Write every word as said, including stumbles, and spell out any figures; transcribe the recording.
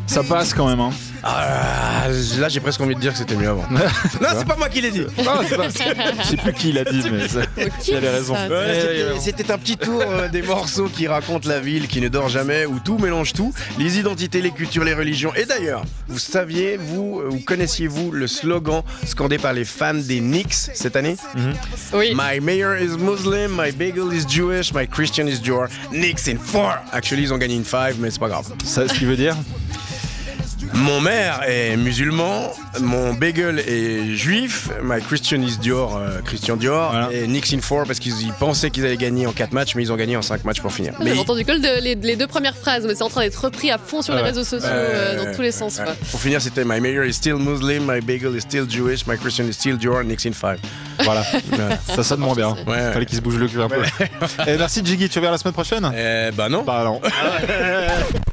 Ça passe quand même, hein. Ah, là, j'ai presque envie de dire que c'était mieux avant. Non, c'est pas moi qui l'ai dit. Non, c'est pas... Je sais plus qui l'a dit, mais ça... il avait raison. Ouais, c'était, c'était un petit tour euh, des morceaux qui racontent la ville qui ne dort jamais, où tout mélange tout, les identités, les cultures, les religions. Et d'ailleurs, vous saviez, vous, ou connaissiez-vous le slogan scandé par les fans des Knicks cette année? Mm-hmm. Oui. My mayor is Muslim, my bagel is Jewish, my Christian is Dior. Knicks in four. Actually, ils ont gagné une five, mais c'est pas grave. Ça, ce qui veut dire? Mon maire est musulman, mon bagel est juif, my Christian is Dior, euh, Christian Dior, voilà. Et Knicks in four parce qu'ils ils pensaient qu'ils allaient gagner en quatre matchs, mais ils ont gagné en cinq matchs pour finir. J'ai mais entendu que le, les, les deux premières phrases, mais c'est en train d'être repris à fond sur les ouais. réseaux sociaux, euh, euh, dans tous les sens. Euh, quoi. Pour finir, c'était my mayor is still Muslim, my bagel is still Jewish, my Christian is still Dior, Knicks in five. Voilà, ça sonne moins bien. Ouais, ouais. Fallait qu'il se bouge le cul un peu. Ouais. Et merci Jiggy, tu reviens la semaine prochaine? Euh, bah non. Bah non.